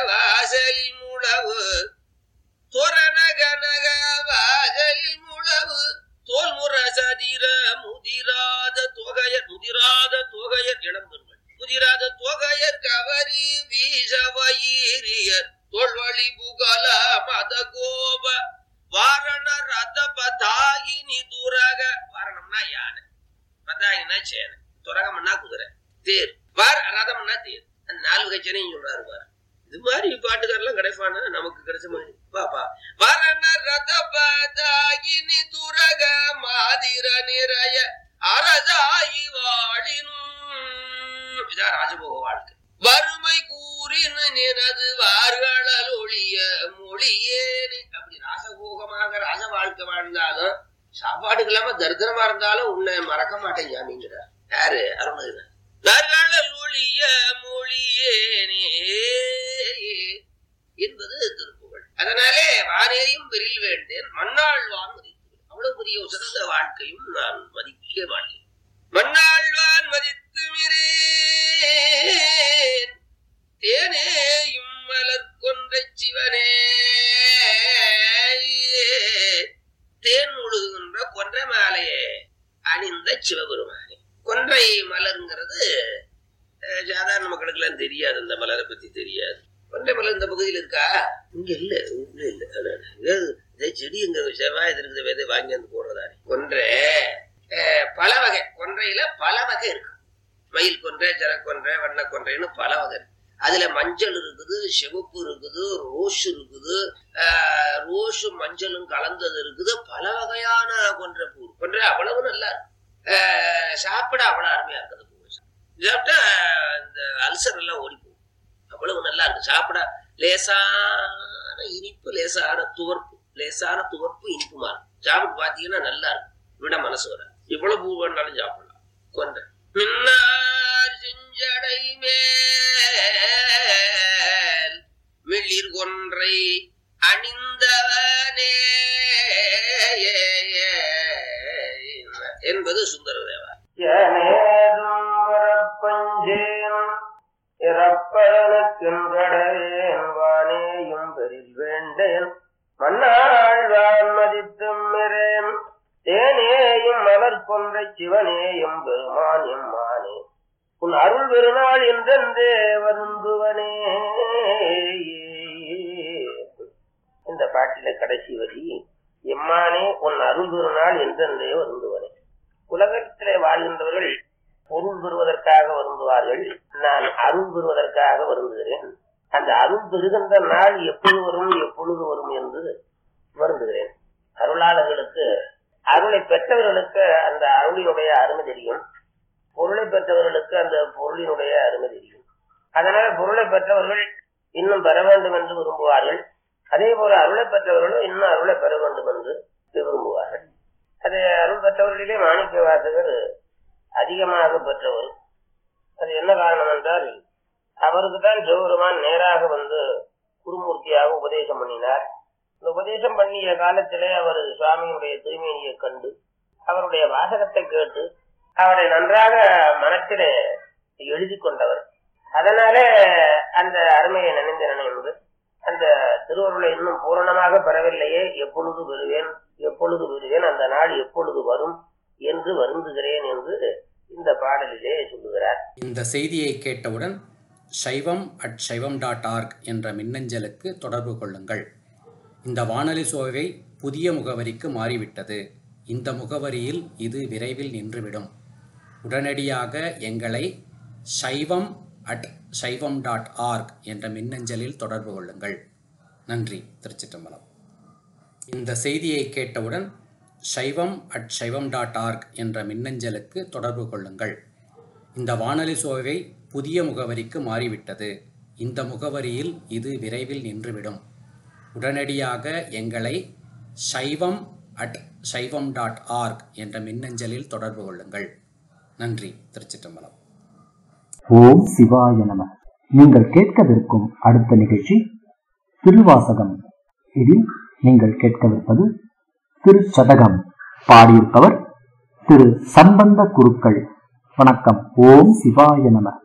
வாசலில் முழவு தொரணகனக வாசலில் முழவு தோல்முற சதிர முதிராத தொகையர் இளம்பெண்கள் முதிராத தொகையர் கவரி வீசவயிரியர் தோல்வழி புகழ மத கோப வாரண ரத பதாயினி துரக. வாரணம்னா யானை, பதாயினா சேனை, துரகம்னா குதிரை, தேர், ரதம்னா தேர். அந்த 4 வகை சேனையும் சொல்றாரு பாரு. இது மாதிரி பாட்டுக்காரெல்லாம் கிடைப்பானா? நமக்கு கிடைச்ச மாதிரி பாப்பா. வரண ரத பதாயினி துரக மாதிர நிறைய அரசாயி வாழினும். இதான் ராஜபோக வாழ்க்கை. வறுமை கூறின நினது வார்களல் ஒழிய மொழியேனு. அப்படி ராசபோகமாக ராஜ வாழ்க்கை வாழ்ந்தாலும் சாப்பாட்டுக்கு இல்லாம தரித்திரமா இருந்தாலும் உன்னை மறக்க மாட்டேன் அப்படிங்கிறார். யாரு? அருணகிரி. வார்களல் ஒழிய மொழியேனே என்பது திருப்புகழ். அதனாலே வானேரியும் பெரில் வேண்டேன் மண்ணாழ்வான் மதித்து. அவ்வளவு பெரிய சிறந்த வாழ்க்கையும் நான் மதிக்க மாட்டேன். மண்ணாழ்வான் மதித்து மிரேன் தேனேயும் மலர் கொன்றை சிவனே. தேன் முழுகின்ற கொன்றை மாலையே அணிந்த சிவபெருமானே. கொன்றை மலர்ங்கிறது சாதாரண மக்களுக்கு எல்லாம் தெரியாது. அந்த மலரை பத்தி தெரியாது. கொன்றை மலர் இந்த பகுதியில் இருக்கா? இங்க இல்ல, இல்ல. செடி எங்க செவ்வாய் இருக்குது, விதை வாங்கி வந்து போடுறதானே. கொன்றை பல வகை, கொன்றையில பல வகை இருக்கு. மயில் கொன்றை, ஜரக்கொன்றை, வண்ண கொன்றைன்னு பல வகை இருக்கு. அதுல மஞ்சள் இருக்குது, சிவப்பு இருக்குது, ரோஸ் இருக்குது, ரோஸு மஞ்சளும் கலந்தது இருக்குது. பல வகையான கொன்றை பூ. கொன்றை அவ்வளவு நல்லா இருக்கு. சாப்பிட அவ்வளவு அருமையா இருக்குது. சாப்பிட்டா இந்த அல்சர் எல்லாம் ஓடி போகும். அவ்வளவு நல்லா இருக்கு. சாப்பிட லேசான இனிப்பு, லேசான துவர்ப்பு, இனிப்புமா இருக்கும். சாப்பிட்டு பாத்தீங்கன்னா நல்லா இருக்கும். விட மனசு வர. இவ்வளவு பூ வேணாலும் சாப்பிடலாம். கொன்றை மின்னார் செஞ்சடை மேல் மிளிர் கொன்றை அணிந்தவனே என்பது சுந்தரதேவா. வானேயும் பெரில் வேண்டேன் மண்ணாழ்வான் மதித்தும் மிரேன் தேனேயும் மலர் கொன்றை சிவனேயும் பெருமான் எம்மானே உன் அருள் பெருநாள் என்றென்றே வருந்துவனே. இந்த பாட்டில கடைசி வரி எம்மானே உன் அருள் பெருநாள் என்றென்றே வருந்துவனே. உலகத்திலே வாழ்கின்றவர்கள் பொருள் பெறுவதற்காக வருந்துவார்கள். நான் அருள் பெறுவதற்காக வருந்துகிறேன். அந்த அருள் பெறுகின்ற நாள் எப்பொழுது வரும் என்று வருந்துகிறேன். அருளாளர்களுக்கு, அருளை பெற்றவர்களுக்கு அந்த அருளினுடைய அருமை தெரியும். பொருளை பெற்றவர்களுக்கு அந்த பொருளினுடைய அருமை தெரியும். அதனால பொருளை பெற்றவர்கள் இன்னும் பெற வேண்டும் என்று விரும்புவார்கள். அதே போல அருளை பெற்றவர்களும் இன்னும் அருளை பெற வேண்டும் என்று விரும்புவார்கள். அது அருள் பெற்றவர்களிலே மாணிக்க வாசகர் அதிகமாக பெற்றவர். அது என்ன காரணம் என்றால், அவருக்கு தான் சிவபெருமான் நேராக வந்து குருமூர்த்தியாக உபதேசம் பண்ணினார். இந்த உபதேசம் பண்ணிய காலத்திலே அவர் சுவாமியுடைய தூய்மையை கண்டு அவருடைய வாசகத்தை கேட்டு அவரை நன்றாக மனத்திலே எழுதி கொண்டவர். அதனாலே அந்த அருமையை நினைந்து அந்த திருவருளை இன்னும் பூரணமாக பெறவில்லையே, எப்பொழுது பெறுவேன், அந்த நாள் எப்பொழுது வரும் என்று வருந்துகிறேன் என்று இந்த பாடலிலே சொல்லுகிறார். இந்த செய்தியை கேட்டவுடன் shaivam@shaivam.org என்ற மின்னஞ்சலுக்கு தொடர்பு கொள்ளுங்கள். இந்த வானொலி சோவை புதிய முகவரிக்கு மாறிவிட்டது. இந்த முகவரியில் இது விரைவில் நின்றுவிடும். உடனடியாக எங்களை shaivam@shaivam.org என்ற மின்னஞ்சலில் தொடர்பு கொள்ளுங்கள். நன்றி. திருச்சிற்றம்பலம். இந்த செய்தியை கேட்டவுடன் shaivam@shaivam.org என்ற மின்னஞ்சலுக்கு தொடர்பு கொள்ளுங்கள். இந்த வானொலி சோவை புதிய முகவரிக்கு மாறிவிட்டது. இந்த முகவரியில் இது விரைவில் நின்றுவிடும். உடனடியாக எங்களை shaivam@shaivam.org என்ற மின்னஞ்சலில் தொடர்பு கொள்ளுங்கள். நன்றி. திருச்சிற்றம்பலம். ஓம் சிவாய நம. நீங்கள் கேட்கவிருக்கும் அடுத்த நிகழ்ச்சி திருவாசகம். இதில் நீங்கள் கேட்கவிருப்பது திருச்சதகம். பாடியிருப்பவர் திரு சம்பந்த குருக்கள். வணக்கம். ஓம் சிவாய நம.